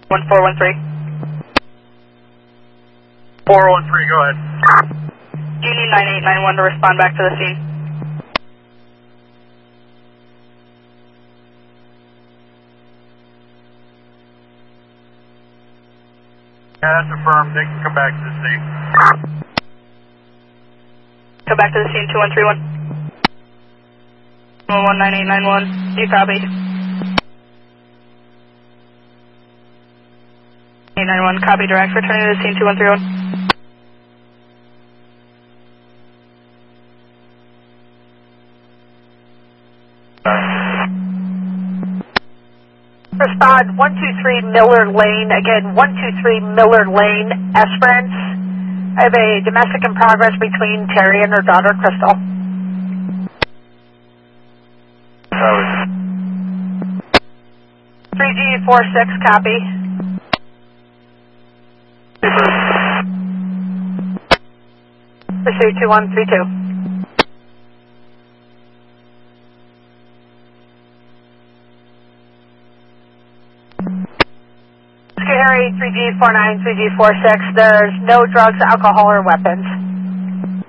1413. 413, go ahead. Do you need 9891 to respond back to the scene? Yeah, that's affirmed. They can come back to the scene. Come back to the scene, 2131. 119891. Do you copy? 891, copy direct, returning to the scene, 2131. Respond 123 Miller Lane, again 123 Miller Lane, Esperance. I have a domestic in progress between Terry and her daughter, Crystal. 3G46, copy. Pursuit 2132. Harry 3G49, 3G46, there's no drugs, alcohol, or weapons.